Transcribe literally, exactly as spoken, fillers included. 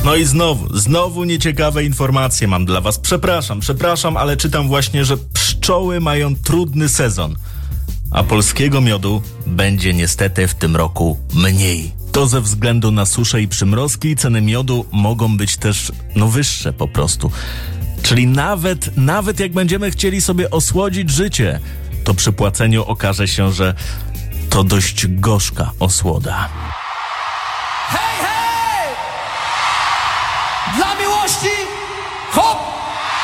No i znowu, znowu nieciekawe informacje mam dla was. Przepraszam, przepraszam, ale czytam właśnie, że pszczoły mają trudny sezon, a polskiego miodu będzie niestety w tym roku mniej. To ze względu na suszę i przymrozki ceny miodu mogą być też, no, wyższe po prostu. Czyli nawet, nawet jak będziemy chcieli sobie osłodzić życie, to przy płaceniu okaże się, że to dość gorzka osłoda. Hej, hej! Dla miłości!